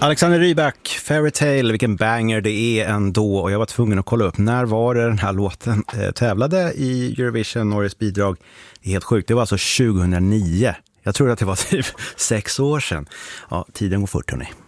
Alexander Rybak, Fairytale, vilken banger det är ändå. Och jag var tvungen att kolla upp när var det den här låten tävlade i Eurovision, Norges bidrag. Det är helt sjukt, det var alltså 2009. Jag tror att det var typ 6 år sedan. Ja, tiden går fort, hörni.